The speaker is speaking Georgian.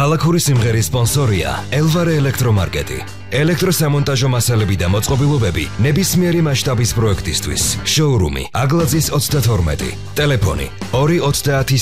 ქალაქური სიმღერის სპონსორია ელვარე ელექტრომარკეტი. ელექტროსამონტაჟო მასალები და მოწყობილობები ნებისმიერი მასშტაბის პროექტისთვის. შოურუმი აგლაძის 32. ტელეფონი 290